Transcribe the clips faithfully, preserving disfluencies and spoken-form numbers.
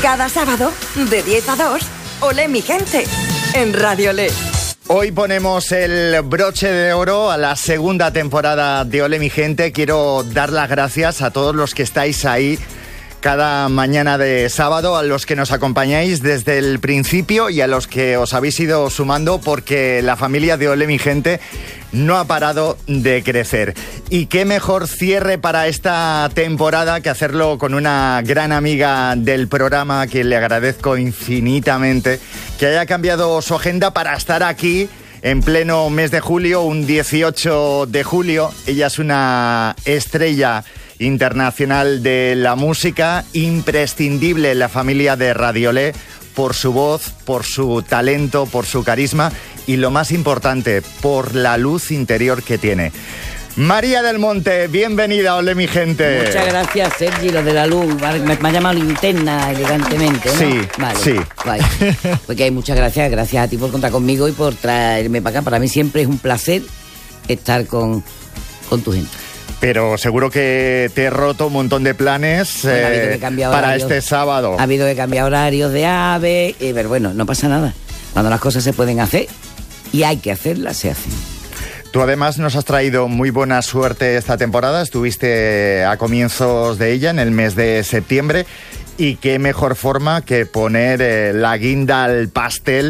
Cada sábado, de diez a dos, Olé mi gente, en Radio Olé. Hoy ponemos el broche de oro a la segunda temporada de Olé mi gente. Quiero dar las gracias a todos los que estáis ahí cada mañana de sábado, a los que nos acompañáis desde el principio y a los que os habéis ido sumando, porque la familia de Olé mi gente no ha parado de crecer. Y qué mejor cierre para esta temporada que hacerlo con una gran amiga del programa, a quien le agradezco infinitamente que haya cambiado su agenda para estar aquí en pleno mes de julio, un dieciocho de julio. Ella es una estrella internacional de la música, imprescindible en la familia de Radio Olé, por su voz, por su talento, por su carisma y, lo más importante, por la luz interior que tiene. María del Monte, bienvenida a Olé mi gente. Muchas gracias, Sergi, lo de la luz. Me, me ha llamado linterna elegantemente, ¿no? Sí, vale, sí. Vale. Porque muchas gracias, gracias a ti por contar conmigo y por traerme para acá. Para mí siempre es un placer estar con, con tu gente. Pero seguro que te he roto un montón de planes bueno, eh, para horarios, este sábado. Ha habido que cambiar horarios de AVE, eh, pero bueno, no pasa nada. Cuando las cosas se pueden hacer y hay que hacerlas, se hacen. Tú además nos has traído muy buena suerte esta temporada. Estuviste a comienzos de ella, en el mes de septiembre. Y qué mejor forma que poner eh, la guinda al pastel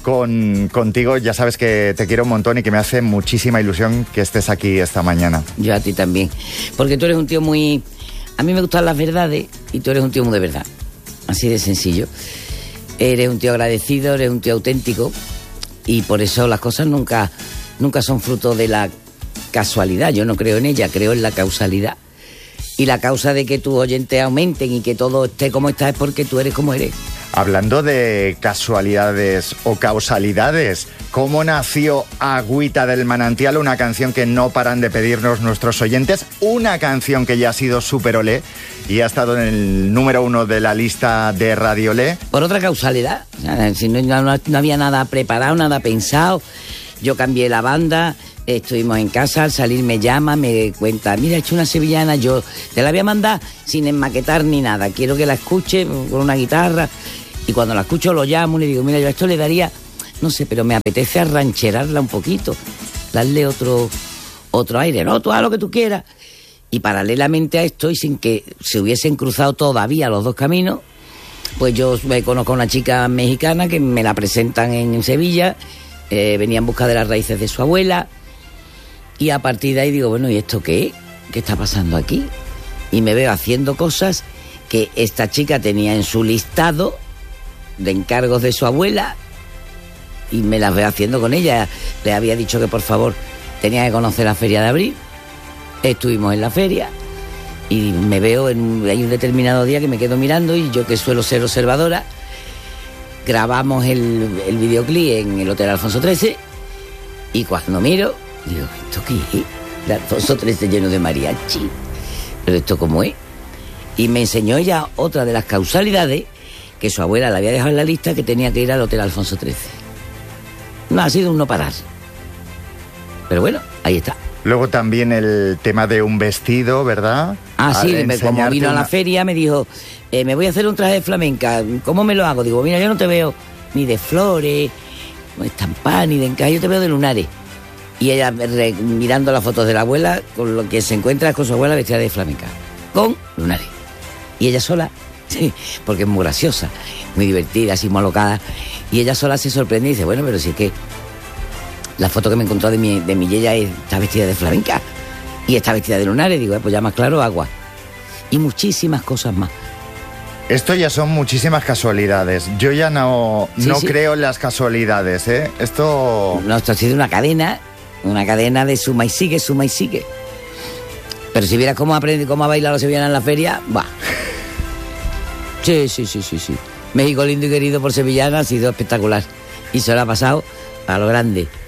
con contigo. Ya sabes que te quiero un montón y que me hace muchísima ilusión que estés aquí esta mañana. Yo a ti también. Porque tú eres un tío muy... A mí me gustan las verdades y tú eres un tío muy de verdad. Así de sencillo. Eres un tío agradecido, eres un tío auténtico y por eso las cosas nunca, nunca son fruto de la casualidad. Yo no creo en ella, creo en la causalidad. Y la causa de que tus oyentes aumenten y que todo esté como está es porque tú eres como eres. Hablando de casualidades o causalidades, ¿cómo nació Agüita del Manantial? Una canción que no paran de pedirnos nuestros oyentes, una canción que ya ha sido súper olé y ha estado en el número uno de la lista de Radio Olé. Por otra causalidad, o sea, si no, no, no había nada preparado, nada pensado, yo cambié la banda, estuvimos en casa, al salir me llama, me cuenta, mira, he hecho una sevillana, yo te la voy a mandar sin enmaquetar ni nada, quiero que la escuche con una guitarra. Y cuando la escucho lo llamo y le digo, mira, yo a esto le daría, no sé, pero me apetece arrancherarla un poquito, darle otro, otro aire. No, tú haz lo que tú quieras. Y paralelamente a esto, y sin que se hubiesen cruzado todavía los dos caminos, pues yo me conozco a una chica mexicana que me la presentan en Sevilla, eh, venía en busca de las raíces de su abuela, y a partir de ahí digo, bueno, ¿y esto qué? ¿Qué está pasando aquí? Y me veo haciendo cosas que esta chica tenía en su listado de encargos de su abuela y me las veo haciendo con ella. Le había dicho que por favor tenía que conocer la feria de abril. Estuvimos en la feria y me veo en hay un determinado día que me quedo mirando y yo, que suelo ser observadora, grabamos el, el videoclip en el Hotel Alfonso trece y cuando miro digo, ¿esto qué es? El Alfonso trece lleno de mariachi, pero ¿esto cómo es? Y me enseñó ella otra de las causalidades, que su abuela le había dejado en la lista, que tenía que ir al Hotel Alfonso trece. No, ha sido un no parar. Pero bueno, ahí está. Luego también el tema de un vestido, ¿verdad? Ah, sí, me, como vino una... a la feria me dijo, eh, me voy a hacer un traje de flamenca, ¿cómo me lo hago? Digo, mira, yo no te veo ni de flores, ni de estampar, ni de encaje, yo te veo de lunares. Y ella, re, mirando las fotos de la abuela, con lo que se encuentra con su abuela vestida de flamenca, con lunares. Y ella sola... Sí, porque es muy graciosa, muy divertida, así muy alocada. Y ella sola se sorprende y dice, bueno, pero si es que la foto que me encontró de mi, de mi yella está vestida de flamenca y está vestida de lunares. Digo, eh, pues ya más claro, agua. Y muchísimas cosas más. Esto ya son muchísimas casualidades. Yo ya no, sí, no sí. creo en las casualidades, ¿eh? Esto... No, esto ha sido una cadena, una cadena de suma y sigue, suma y sigue. Pero si vieras cómo aprende, cómo ha bailado la sevillana en la feria, va. Sí, sí, sí, sí, sí. México lindo y querido por sevillana ha sido espectacular. Y se lo ha pasado a lo grande.